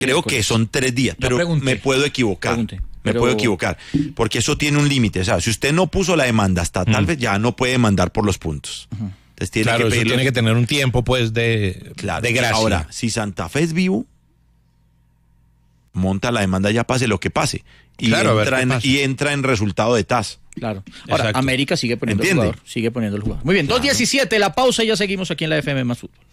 Creo que son 3 días, pero me puedo equivocar. Me puedo equivocar, porque eso tiene un límite. O sea, si usted no puso la demanda hasta tal vez, ya no puede demandar por los puntos. Entonces tiene que eso tiene que tener un tiempo, pues, de gracia. Ahora, si Santa Fe es vivo, monta la demanda, ya pase lo que pase. Y, entra en resultado de TAS. Claro. Ahora, América sigue poniendo el jugador. Muy bien, 2:17, la pausa y ya seguimos aquí en la FM más Fútbol.